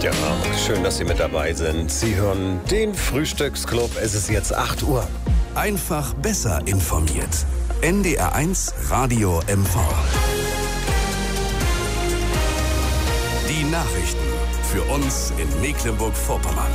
Ja, schön, dass Sie mit dabei sind. Sie hören den Frühstücksclub. Es ist jetzt 8 Uhr. Einfach besser informiert. NDR1 Radio MV. Die Nachrichten für uns in Mecklenburg-Vorpommern.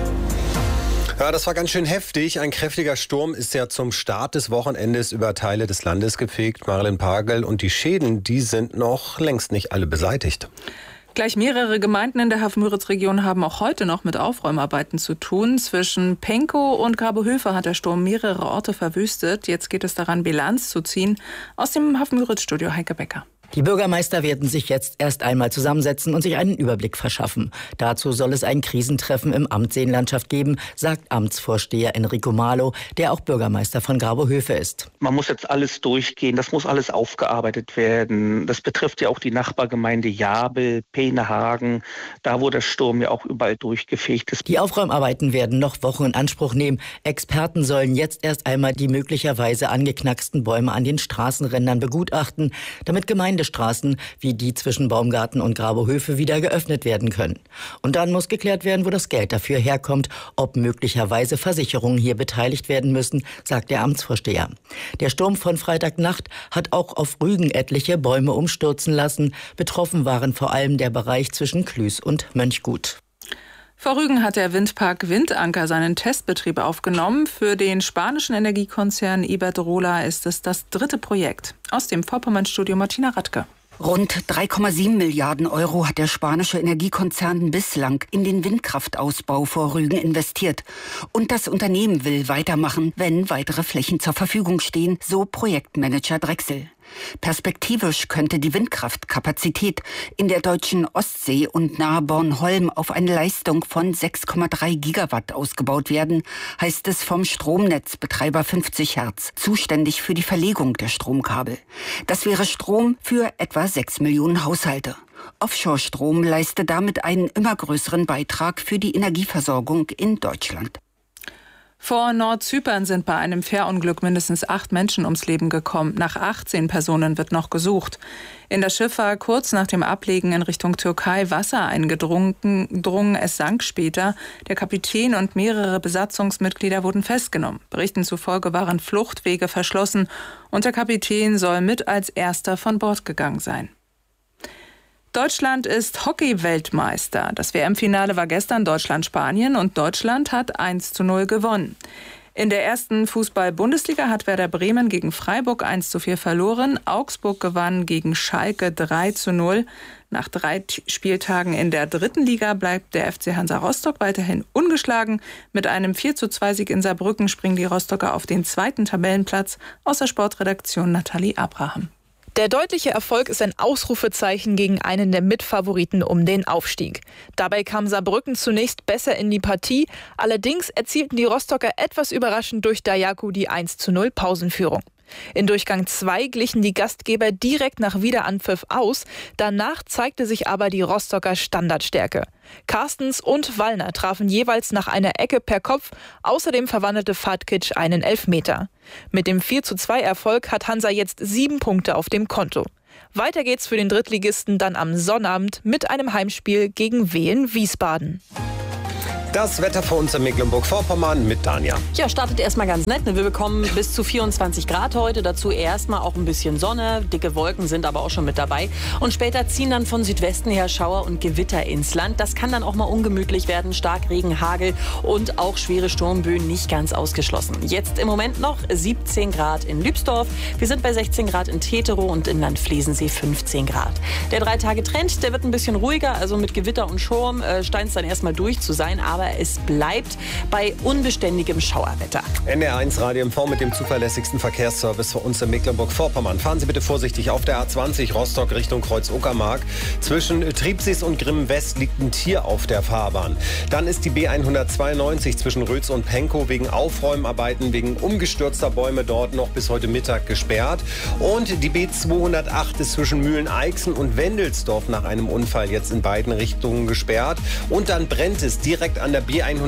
Ja, das war ganz schön heftig. Ein kräftiger Sturm ist ja zum Start des Wochenendes über Teile des Landes gefegt, Marilyn Pagel. Und die Schäden, die sind noch längst nicht alle beseitigt. Gleich mehrere Gemeinden in der Haff-Müritz-Region haben auch heute noch mit Aufräumarbeiten zu tun. Zwischen Penkow und Grabohöfe hat der Sturm mehrere Orte verwüstet. Jetzt geht es daran, Bilanz zu ziehen. Aus dem Haff-Müritz-Studio Heike Becker. Die Bürgermeister werden sich jetzt erst einmal zusammensetzen und sich einen Überblick verschaffen. Dazu soll es ein Krisentreffen im Amt Seenlandschaft geben, sagt Amtsvorsteher Enrico Malo, der auch Bürgermeister von Grabohöfe ist. Man muss jetzt alles durchgehen, das muss alles aufgearbeitet werden. Das betrifft ja auch die Nachbargemeinde Jabel, Peenehagen, da wo der Sturm ja auch überall durchgefegt ist. Die Aufräumarbeiten werden noch Wochen in Anspruch nehmen. Experten sollen jetzt erst einmal die möglicherweise angeknacksten Bäume an den Straßenrändern begutachten, damit Gemeindestraßen wie die zwischen Baumgarten und Grabohöfe wieder geöffnet werden können. Und dann muss geklärt werden, wo das Geld dafür herkommt, ob möglicherweise Versicherungen hier beteiligt werden müssen, sagt der Amtsvorsteher. Der Sturm von Freitagnacht hat auch auf Rügen etliche Bäume umstürzen lassen. Betroffen waren vor allem der Bereich zwischen Klüß und Mönchgut. Vor Rügen hat der Windpark Windanker seinen Testbetrieb aufgenommen. Für den spanischen Energiekonzern Iberdrola ist es das 3. Projekt. Aus dem Vorpommern-Studio Martina Radke. Rund 3,7 Milliarden Euro hat der spanische Energiekonzern bislang in den Windkraftausbau vor Rügen investiert. Und das Unternehmen will weitermachen, wenn weitere Flächen zur Verfügung stehen, so Projektmanager Drechsel. Perspektivisch könnte die Windkraftkapazität in der deutschen Ostsee und nahe Bornholm auf eine Leistung von 6,3 Gigawatt ausgebaut werden, heißt es vom Stromnetzbetreiber 50 Hertz, zuständig für die Verlegung der Stromkabel. Das wäre Strom für etwa 6 Millionen Haushalte. Offshore-Strom leiste damit einen immer größeren Beitrag für die Energieversorgung in Deutschland. Vor Nordzypern sind bei einem Fährunglück mindestens 8 Menschen ums Leben gekommen. Nach 18 Personen wird noch gesucht. In das Schiff war kurz nach dem Ablegen in Richtung Türkei Wasser eingedrungen. Es sank später. Der Kapitän und mehrere Besatzungsmitglieder wurden festgenommen. Berichten zufolge waren Fluchtwege verschlossen und der Kapitän soll mit als erster von Bord gegangen sein. Deutschland ist Hockey-Weltmeister. Das WM-Finale war gestern Deutschland-Spanien und Deutschland hat 1:0 gewonnen. In der ersten Fußball-Bundesliga hat Werder Bremen gegen Freiburg 1:4 verloren. Augsburg gewann gegen Schalke 3:0. Nach 3 Spieltagen in der 3. Liga bleibt der FC Hansa Rostock weiterhin ungeschlagen. Mit einem 4:2-Sieg in Saarbrücken springen die Rostocker auf den 2. Tabellenplatz. Aus der Sportredaktion Nathalie Abraham. Der deutliche Erfolg ist ein Ausrufezeichen gegen einen der Mitfavoriten um den Aufstieg. Dabei kam Saarbrücken zunächst besser in die Partie. Allerdings erzielten die Rostocker etwas überraschend durch Dajaku die 1:0 Pausenführung. In Durchgang 2 glichen die Gastgeber direkt nach Wiederanpfiff aus. Danach zeigte sich aber die Rostocker Standardstärke. Carstens und Wallner trafen jeweils nach einer Ecke per Kopf. Außerdem verwandelte Fatkic einen Elfmeter. Mit dem 4:2-Erfolg hat Hansa jetzt 7 Punkte auf dem Konto. Weiter geht's für den Drittligisten dann am Sonnabend mit einem Heimspiel gegen Wehen Wiesbaden. Das Wetter für uns in Mecklenburg-Vorpommern mit Dania. Ja, startet erstmal ganz nett. Wir bekommen bis zu 24 Grad heute. Dazu erstmal auch ein bisschen Sonne. Dicke Wolken sind aber auch schon mit dabei. Und später ziehen dann von Südwesten her Schauer und Gewitter ins Land. Das kann dann auch mal ungemütlich werden. Starkregen, Hagel und auch schwere Sturmböen nicht ganz ausgeschlossen. Jetzt im Moment noch 17 Grad in Lübsdorf. Wir sind bei 16 Grad in Teterow und in Landflesensee 15 Grad. Der 3-Tage-Trend, der wird ein bisschen ruhiger. Also mit Gewitter und Sturm scheint es dann erstmal durch zu sein. Aber es bleibt bei unbeständigem Schauerwetter. NDR1 Radio MV mit dem zuverlässigsten Verkehrsservice für uns in Mecklenburg-Vorpommern. Fahren Sie bitte vorsichtig auf der A20 Rostock Richtung Kreuz-Uckermark. Zwischen Triebsees und Grimm-West liegt ein Tier auf der Fahrbahn. Dann ist die B192 zwischen Rötz und Penkow wegen Aufräumarbeiten, wegen umgestürzter Bäume dort noch bis heute Mittag gesperrt. Und die B208 ist zwischen Mühlen-Eichsen und Wendelsdorf nach einem Unfall jetzt in beiden Richtungen gesperrt. Und dann brennt es direkt an der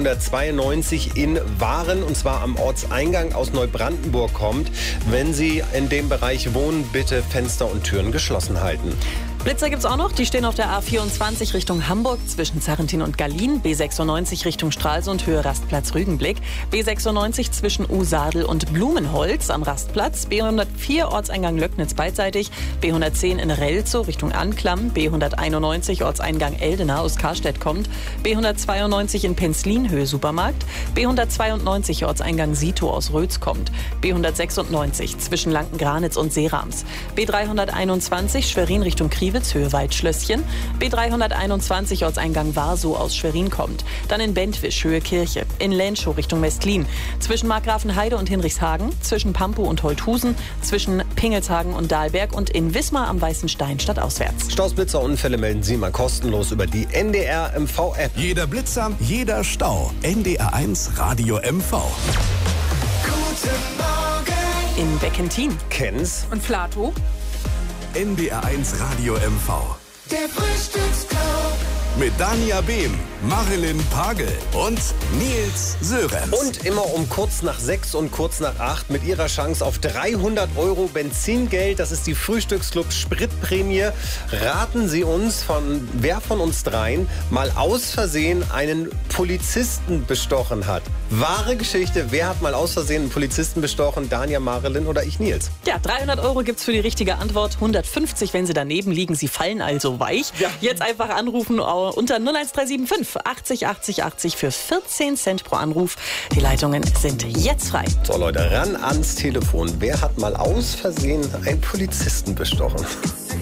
B192 in Waren, und zwar am Ortseingang aus Neubrandenburg kommt. Wenn Sie in dem Bereich wohnen, bitte Fenster und Türen geschlossen halten. Blitzer gibt's auch noch. Die stehen auf der A24 Richtung Hamburg zwischen Zarrentin und Gallien. B96 Richtung Stralsund, Höhe Rastplatz Rügenblick. B96 zwischen Usadel und Blumenholz am Rastplatz. B104 Ortseingang Löcknitz beidseitig. B110 in Relzow Richtung Anklam. B191 Ortseingang Eldena aus Karstedt kommt. B192 in Penzlin, Höhe Supermarkt. B192 Ortseingang Sito aus Rötz kommt. B196 zwischen Lanken-Granitz und Seerams. B321 Schwerin Richtung Kriwitz, Höhe Waldschlösschen. B321 Ortseingang Warsow aus Schwerin kommt. Dann in Bentwisch, Höhe Kirche. In Lenschow Richtung Westlin. Zwischen Markgrafenheide und Hinrichshagen. Zwischen Pampow und Holthusen. Zwischen Pingelshagen und Dahlberg. Und in Wismar am Weißen Stein stadtauswärts. Staus, Blitzer, Unfälle melden Sie mal kostenlos über die NDR MV-App. Jeder Blitzer, jeder Stau. NDR1 Radio MV. Guten Morgen. In Beckentin. Kenns Und Flato. NDR1 Radio MV. Der Frühstücksclub. Mit Dania Behm, Marilyn Pagel und Nils Sörenz. Und immer um kurz nach 6 und kurz nach 8 mit ihrer Chance auf 300 € Benzingeld. Das ist die Frühstücksclub Spritprämie. Raten Sie uns, wer von uns dreien mal aus Versehen einen Polizisten bestochen hat. Wahre Geschichte. Wer hat mal aus Versehen einen Polizisten bestochen? Dania, Marilyn oder ich, Nils? Ja, 300 € gibt's für die richtige Antwort. 150, wenn Sie daneben liegen. Sie fallen also weich. Ja. Jetzt einfach anrufen unter 01375 80 80 80 für 14 Cent pro Anruf. Die Leitungen sind jetzt frei. So Leute, ran ans Telefon. Wer hat mal aus Versehen einen Polizisten bestochen?